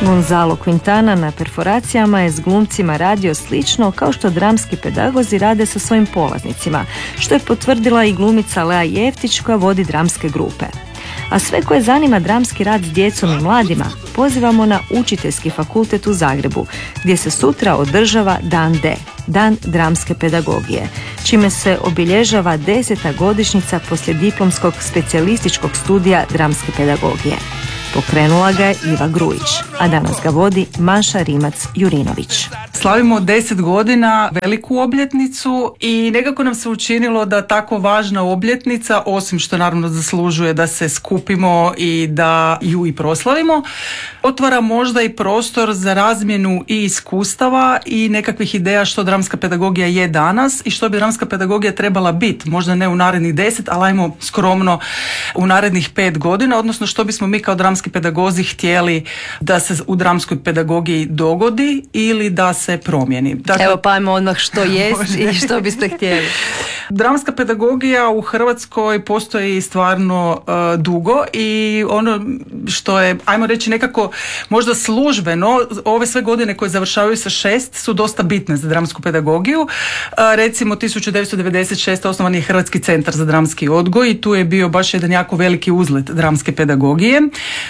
Gonzalo Quintana na perforacijama je s glumcima radio slično kao što dramski pedagozi rade sa svojim polaznicima, što je potvrdila i glumica Lea Jeftić koja vodi dramske grupe. A sve koje zanima dramski rad s djecom i mladima pozivamo na Učiteljski fakultet u Zagrebu, gdje se sutra održava Dan D, Dan dramske pedagogije, čime se obilježava 10. godišnjica poslijediplomskog specijalističkog studija dramske pedagogije. Pokrenula ga je Iva Grujić, a danas ga vodi Maša Rimac-Jurinović. Slavimo 10 godina, veliku obljetnicu i nekako nam se učinilo da tako važna obljetnica, osim što naravno zaslužuje da se skupimo i da ju i proslavimo, otvara možda i prostor za razmjenu i iskustava i nekakvih ideja što dramska pedagogija je danas i što bi dramska pedagogija trebala biti, možda ne u narednih 10, ali ajmo skromno u narednih 5 godina, odnosno što bismo mi kao dramski pedagozi htjeli da se u dramskoj pedagogiji dogodi ili da se promijeni. Dakle, evo pa ajmo odmah što jest i što biste htjeli. Dramska pedagogija u Hrvatskoj postoji stvarno dugo i ono što je, ajmo reći nekako možda službeno, ove sve godine koje završavaju sa 6 su dosta bitne za dramsku pedagogiju. Recimo 1996. osnovan je Hrvatski centar za dramski odgoj i tu je bio baš jedan jako veliki uzlet dramske pedagogije.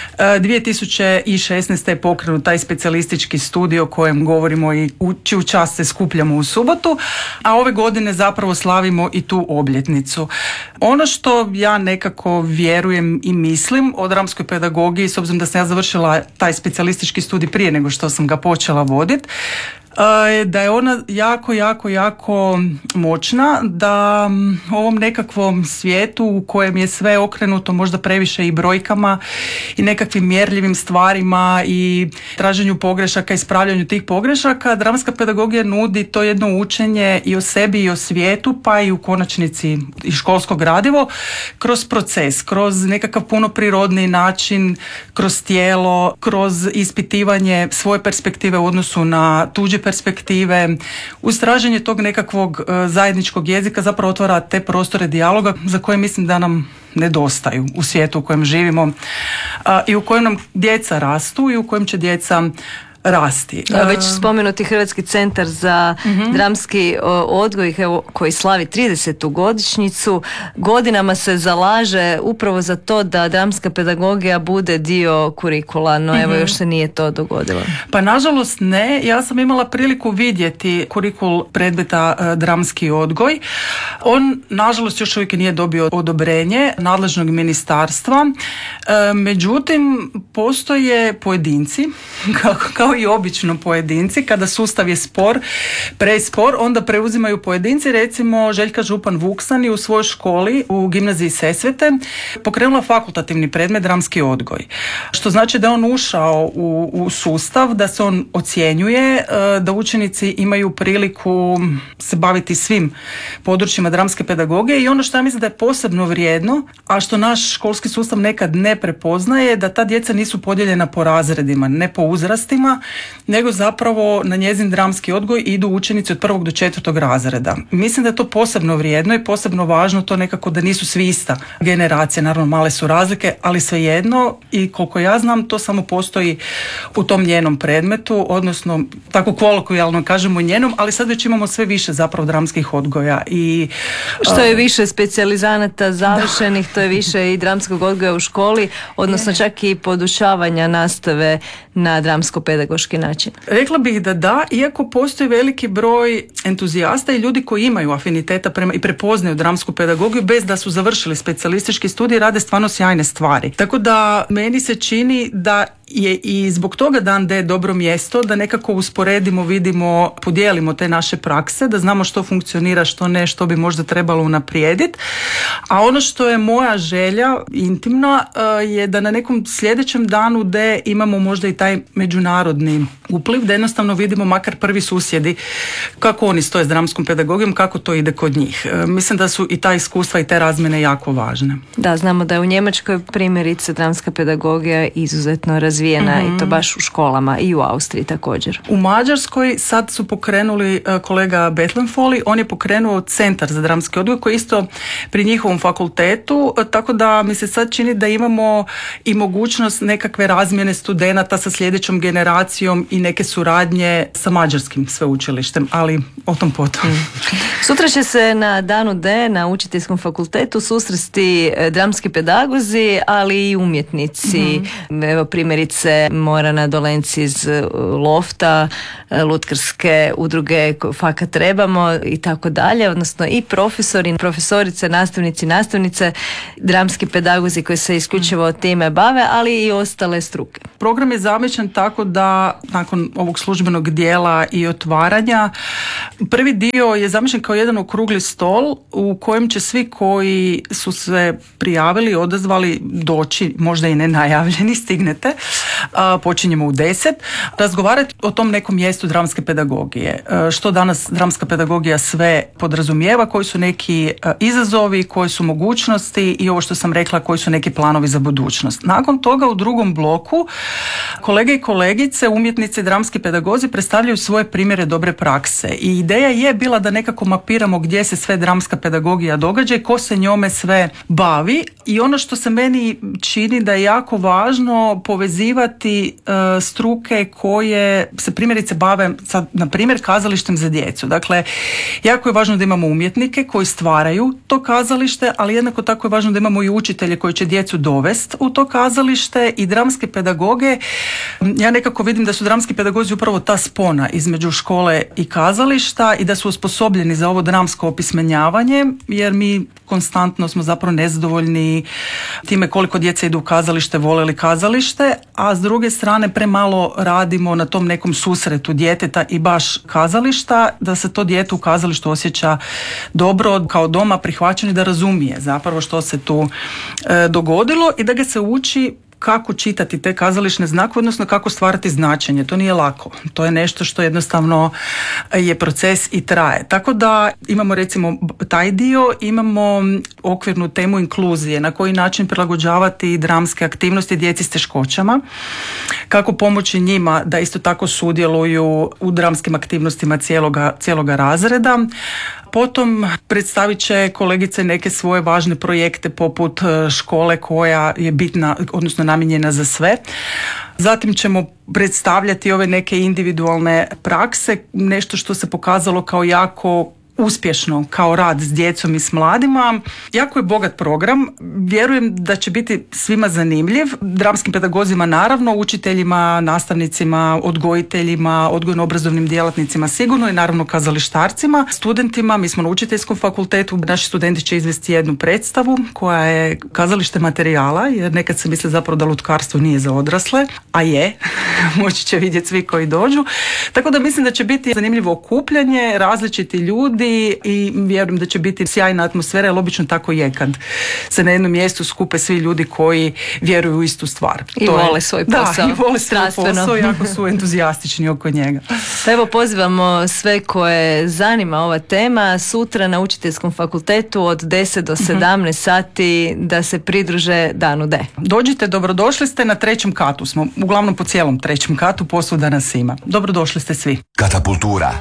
2016. je pokrenut taj specijalistički studij o kojem govorimo i čiju čast se skupljamo u subotu, a ove godine zapravo slavimo i tu obljetnicu. Ono što ja nekako vjerujem i mislim o dramskoj pedagogiji, s obzirom da sam ja završila taj specijalistički studij prije nego što sam ga počela voditi, da je ona jako moćna, da u ovom nekakvom svijetu u kojem je sve okrenuto možda previše i brojkama i nekakvim mjerljivim stvarima i traženju pogrešaka, ispravljanju tih pogrešaka, dramska pedagogija nudi to jedno učenje i o sebi i o svijetu, pa i u konačnici i školsko gradivo, kroz proces, kroz nekakav puno prirodni način, kroz tijelo, kroz ispitivanje svoje perspektive u odnosu na tuđe perspektive, uz traženje tog nekakvog zajedničkog jezika zapravo otvara te prostore dijaloga za koje mislim da nam nedostaju u svijetu u kojem živimo i u kojem nam djeca rastu i u kojem će djeca rasti. Već spomenuti Hrvatski centar za dramski odgoj koji slavi 30. godišnjicu godinama se zalaže upravo za to da dramska pedagogija bude dio kurikula, no evo još se nije to dogodilo. Pa nažalost ne, ja sam imala priliku vidjeti kurikul predmeta dramski odgoj. On nažalost još uvijek nije dobio odobrenje nadležnog ministarstva, međutim postoje pojedinci kao i obično pojedinci, kada sustav je prespor, onda preuzimaju pojedinci. Recimo Željka Župan Vuksan je u svojoj školi u gimnaziji Sesvete pokrenula fakultativni predmet dramski odgoj. Što znači da je on ušao u sustav, da se on ocjenjuje, da učenici imaju priliku se baviti svim područjima dramske pedagogije i ono što ja mislim da je posebno vrijedno, a što naš školski sustav nekad ne prepoznaje, da ta djeca nisu podijeljena po razredima, ne po uzrastima, nego zapravo na njezin dramski odgoj idu učenici od 1. do 4. razreda. Mislim da je to posebno vrijedno i posebno važno to nekako da nisu svi ista generacija, naravno male su razlike, ali svejedno i koliko ja znam to samo postoji u tom njenom predmetu, odnosno tako kolokvijalno kažemo njenom, ali sad već imamo sve više zapravo dramskih odgoja. I što je više specijalizanata završenih, to je više i dramskog odgoja u školi, odnosno čak i podučavanja nastave na dramsko-pedagoški način. Rekla bih da, iako postoji veliki broj entuzijasta i ljudi koji imaju afiniteta prema i prepoznaju dramsku pedagogiju bez da su završili specijalistički studij, rade stvarno sjajne stvari. Tako da meni se čini da je i zbog toga Dan D dobro mjesto da nekako usporedimo, vidimo, podijelimo te naše prakse, da znamo što funkcionira, što ne, što bi možda trebalo unaprijediti. A ono što je moja želja intimna je da na nekom sljedećem Danu D imamo možda i taj međunarodni upliv, da jednostavno vidimo makar prvi susjedi kako oni stoje s dramskom pedagogijom, kako to ide kod njih. Mislim da su i ta iskustva i te razmjene jako važne. Da, znamo da je u Njemačkoj primjerice dramska pedagogija izuzetno razvijena i to baš u školama, i u Austriji također. U Mađarskoj sad su pokrenuli kolega Betlenfoli, on je pokrenuo centar za dramski odgoj koji je isto pri njihovom fakultetu, tako da mi se sad čini da imamo i mogućnost nekakve razmjene studenata sa sljedećom generacijom i neke suradnje sa mađarskim sveučilištem, ali o tom potom. Sutra će se na Danu D na Učiteljskom fakultetu susresti dramski pedagozi, ali i umjetnici. Evo primjerice Morana Dolenci iz Lofta, lutkarske udruge Faka trebamo i tako dalje, odnosno i profesori, profesorice, nastavnici, nastavnice, dramski pedagozi koji se isključivo time bave, ali i ostale struke. Program je zamišljen tako da nakon ovog službenog dijela i otvaranja, prvi dio je zamišljen kao jedan okrugli stol u kojem će svi koji su se prijavili, odazvali doći, možda i nenajavljeni, stignete, počinjemo u 10, razgovarati o tom nekom mjestu dramske pedagogije. Što danas dramska pedagogija sve podrazumijeva, koji su neki izazovi, koje su mogućnosti i ovo što sam rekla, koji su neki planovi za budućnost. Nakon toga u drugom bloku kolege i kolegice, umjetnici, dramski pedagozi predstavljaju svoje primjere dobre prakse i ideja je bila da nekako mapiramo gdje se sve dramska pedagogija događa i ko se njome sve bavi, i ono što se meni čini da je jako važno povezivati struke koje se primjerice bave sad, na primjer, kazalištem za djecu. Dakle, jako je važno da imamo umjetnike koji stvaraju to kazalište, ali jednako tako je važno da imamo i učitelje koji će djecu dovesti u to kazalište i dramske pedagoge. Ja nekako vidim da su dramski pedagozi upravo ta spona između škole i kazališta i da su osposobljeni za ovo dramsko opismenjavanje, jer mi konstantno smo zapravo nezadovoljni time koliko djeca idu u kazalište, vole li kazalište, a s druge strane premalo radimo na tom nekom susretu djeteta i baš kazališta, da se to dijete u kazalištu osjeća dobro, kao doma, prihvaćeno i da razumije zapravo što se tu dogodilo i da ga se uči kako čitati te kazališne znakove, odnosno kako stvarati značenje. To nije lako. To je nešto što jednostavno je proces i traje. Tako da imamo recimo taj dio, imamo okvirnu temu inkluzije, na koji način prilagođavati dramske aktivnosti djeci s teškoćama, kako pomoći njima da isto tako sudjeluju u dramskim aktivnostima cijeloga razreda. Potom predstavit će kolegice neke svoje važne projekte poput škole koja je bitna, odnosno namijenjena za sve. Zatim ćemo predstavljati ove neke individualne prakse, nešto što se pokazalo kao jako uspješno kao rad s djecom i s mladima. Jako je bogat program, vjerujem da će biti svima zanimljiv, dramskim pedagozima naravno, učiteljima, nastavnicima, odgojiteljima, odgojno-obrazovnim djelatnicima sigurno i naravno kazalištarcima, studentima. Mi smo na Učiteljskom fakultetu, naši studenti će izvesti jednu predstavu koja je kazalište materijala, jer nekad se misle zapravo da lutkarstvo nije za odrasle, a je, moći će vidjeti svi koji dođu. Tako da mislim da će biti zanimljivo okupljanje, različiti ljudi i vjerujem da će biti sjajna atmosfera, jer obično tako je kad se na jednom mjestu skupe svi ljudi koji vjeruju u istu stvar. I vole svoj posao. Da, i vole svoj posao, jako su entuzijastični oko njega. Pa evo pozivamo sve koje zanima ova tema sutra na Učiteljskom fakultetu od 10 do 17 sati da se pridruže Danu D. Dođite, dobrodošli ste, na 3. katu smo, uglavnom po cijelom 3. katu, posvuda nas ima. Dobrodošli ste svi. Katapultura.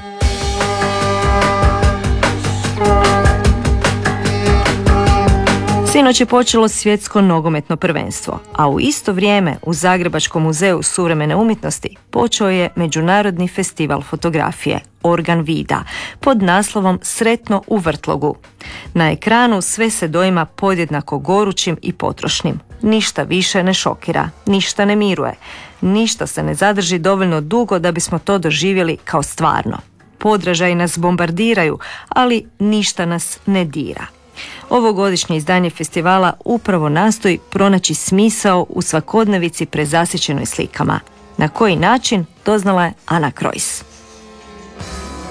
Sinoć je počelo svjetsko nogometno prvenstvo, a u isto vrijeme u Zagrebačkom muzeju suvremene umjetnosti počeo je Međunarodni festival fotografije Organ vida pod naslovom Sretno u vrtlogu. Na ekranu sve se doima podjednako gorućim i potrošnim. Ništa više ne šokira, ništa ne miruje, ništa se ne zadrži dovoljno dugo da bismo to doživjeli kao stvarno. Podražaji nas bombardiraju, ali ništa nas ne dira. Ovogodišnje izdanje festivala upravo nastoji pronaći smisao u svakodnevici prezasićenoj slikama. Na koji način, doznala je Ana Krojs.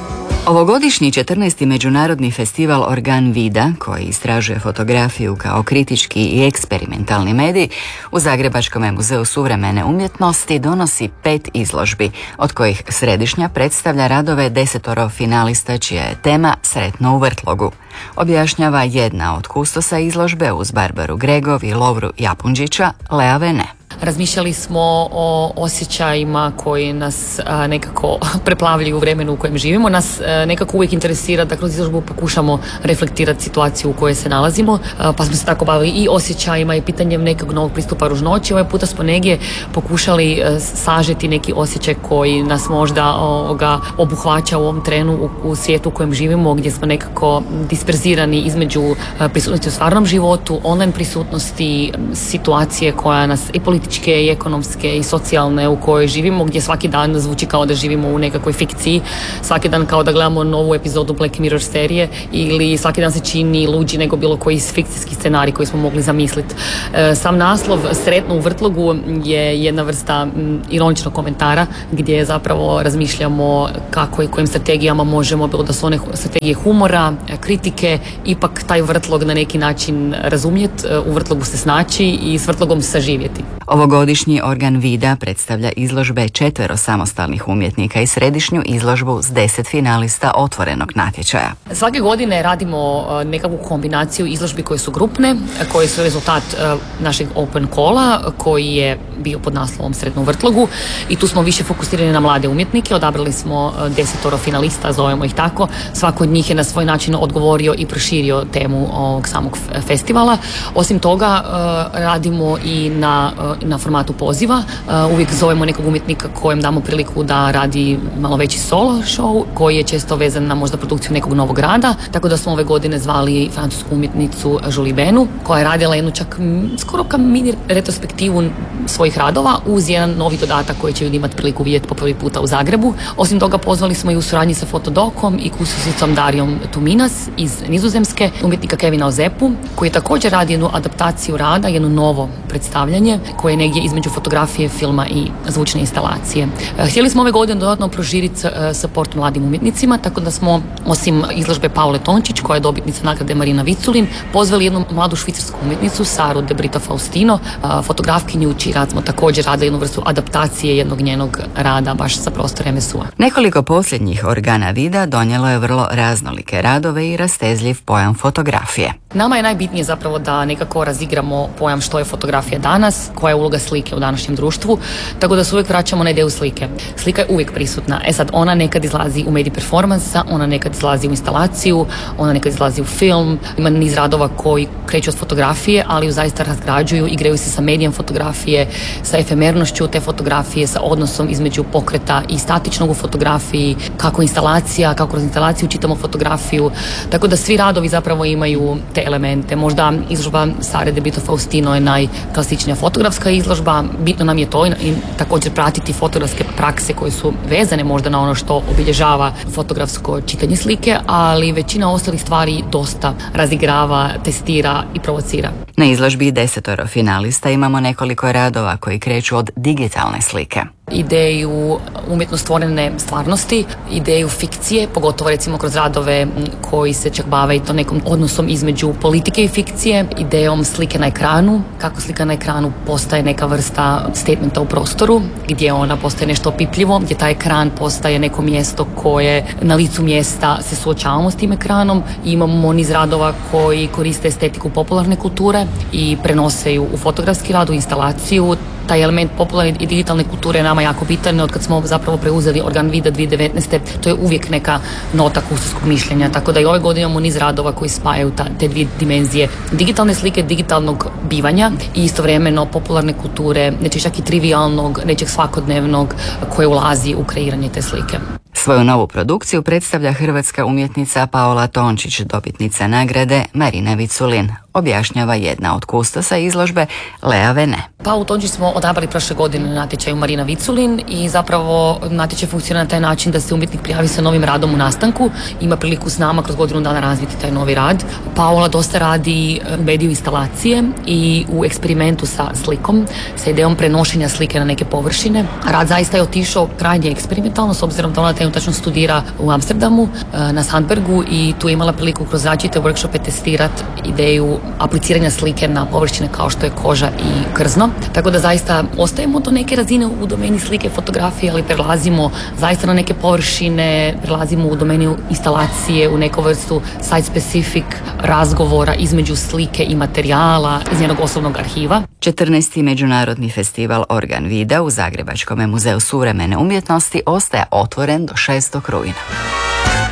Ovogodišnji 14. međunarodni festival Organ Vida, koji istražuje fotografiju kao kritički i eksperimentalni medij, u Zagrebačkom muzeu suvremene umjetnosti donosi 5 izložbi, od kojih središnja predstavlja radove 10 finalista čija je tema Sretno u vrtlogu. Objašnjava jedna od kustosa izložbe uz Barbaru Gregov i Lovru Japunđića, Lea Vene. Razmišljali smo o osjećajima koji nas nekako preplavljaju u vremenu u kojem živimo. Nas nekako uvijek interesira da kroz izložbu pokušamo reflektirati situaciju u kojoj se nalazimo, pa smo se tako bavili i osjećajima i pitanjem nekog novog pristupa ružnoći. Ovaj puta smo negdje pokušali sažeti neki osjećaj koji nas možda obuhvaća u ovom trenu u svijetu u kojem živimo, gdje smo nekako disperzirani između prisutnosti u stvarnom životu, online prisutnosti, situacije koja nas i političke, i ekonomske, i socijalne u kojoj živimo, gdje svaki dan zvuči kao da živimo u nekakvoj fikciji, svaki dan kao da gledamo novu epizodu Black Mirror serije, ili svaki dan se čini luđi nego bilo koji fikcijski scenarij koji smo mogli zamisliti. Sam naslov Sretno u vrtlogu je jedna vrsta ironičnog komentara gdje zapravo razmišljamo kako i kojim strategijama možemo, bilo da su one strategije humora, kritike, ipak taj vrtlog na neki način razumjeti, u vrtlogu se snaći i s vrtlogom saživjeti. Ovogodišnji Organ Vida predstavlja izložbe 4 samostalnih umjetnika i središnju izložbu s 10 finalista otvorenog natječaja. Svake godine radimo nekakvu kombinaciju izložbi koje su grupne, koje su rezultat našeg open calla koji je bio pod naslovom Sretno u vrtlogu, i tu smo više fokusirani na mlade umjetnike. Odabrali smo 10 finalista, zovemo ih tako. Svako od njih je na svoj način odgovorio i proširio temu ovog samog festivala. Osim toga radimo i na formatu poziva. Uvijek zovemo nekog umjetnika kojem damo priliku da radi malo veći solo show, koji je često vezan na možda produkciju nekog novog rada. Tako da smo ove godine zvali francusku umjetnicu Julie Benu, koja je radila jednu čak skoro kao mini retrospektivu svojih radova uz jedan novi dodatak koji će ljudi imati priliku vidjeti po prvi puta u Zagrebu. Osim toga pozvali smo i u suradnji sa Fotodokom i kustosicom Darijom Tuminas iz Nizozemske umjetnika Kevina Ozepu, koji također radi jednu adaptaciju rada, jedno novo predstavljanje koje je negdje između fotografije, filma i zvučne instalacije. Htjeli smo ove godine dodatno proširiti support mladim umjetnicima, tako da smo osim izložbe Paule Tončić, koja je dobitnica nagrade Marina Viculin, pozvali jednu mladu švicarsku umjetnicu, Saru De Brito Faustino, fotografkinju čiji rad smo također radili jednu vrstu adaptacije jednog njenog rada baš sa prostora MSU-a. Nekoliko posljednjih Organa Vida donijelo je vrlo raznolike radove i rastezljiv pojam fotografije. Nama je najbitnije zapravo da nekako razigramo pojam što je fotografija danas, koja je uloga slike u današnjem društvu, tako da se uvijek vraćamo na ideju slike. Slika je uvijek prisutna. Sad, ona nekad izlazi u medij performansa, ona nekad izlazi u instalaciju, ona nekad izlazi u film. Ima niz radova koji kreću od fotografije, ali ju zaista razgrađuju, igraju se sa medijem fotografije, sa efemernošću te fotografije, sa odnosom između pokreta i statičnog u fotografiji, kako instalacija, kako kroz instalaciju čitamo fotografiju. Tako da svi radovi zapravo imaju te elemente. Možda izložba Sare De Brito Faustino je najklasičnija fotografska izložba. Bitno nam je to i također pratiti fotografske prakse koje su vezane možda na ono što obilježava fotografsko čitanje slike, ali većina ostalih stvari dosta razigrava, testira i provocira. Na izložbi 10 finalista imamo nekoliko radova koji kreću od digitalne slike. Ideju umjetno stvorene stvarnosti, ideju fikcije, pogotovo recimo kroz radove koji se čak bave i to nekom odnosom između politike i fikcije, idejom slike na ekranu, kako slika na ekranu postaje neka vrsta statementa u prostoru, gdje ona postaje nešto opipljivo, gdje taj ekran postaje neko mjesto koje na licu mjesta se suočavamo s tim ekranom. I imamo niz radova koji koriste estetiku popularne kulture i prenose ju u fotografski rad, u instalaciju. Taj element popularne i digitalne kulture je nama jako bitan. Od kad smo zapravo preuzeli Organ Vida 2019. to je uvijek neka nota kustoskog mišljenja. Tako da i ove godine imamo niz radova koji spajaju te dvije dimenzije digitalne slike, digitalnog bivanja i istovremeno popularne kulture, nečeg čak i trivialnog, nečeg svakodnevnog koje ulazi u kreiranje te slike. Svoju novu produkciju predstavlja hrvatska umjetnica Paola Tončić, dobitnica nagrade Marina Viculin. Objašnjava jedna od kustosa izložbe, Lea Vene. Paolu Tončić smo odabrali prošle godine na natječaju Marina Viculin i zapravo natječaj funkcionira na taj način da se umjetnik prijavi sa novim radom u nastanku, ima priliku s nama kroz godinu dana razviti taj novi rad. Paola dosta radi u mediju instalacije i u eksperimentu sa slikom, sa idejom prenošenja slike na neke površine. Rad zaista je otišao krajnje eksperimentalno, s obzirom da ona trenutno trenutačno studira u Amsterdamu na Sandbergu i tu je imala priliku kroz različite workshope testirati ideju apliciranja slike na površine kao što je koža i krzno. Tako da zaista ostajemo do neke razine u domeni slike, fotografije, ali prelazimo zaista na neke površine, prelazimo u domenu instalacije, u neku vrstu site-specific razgovora između slike i materijala iz njenog osobnog arhiva. 14. međunarodni festival Organ vida u Zagrebačkom muzeu suvremene umjetnosti ostaje otvoren do 6. rujna.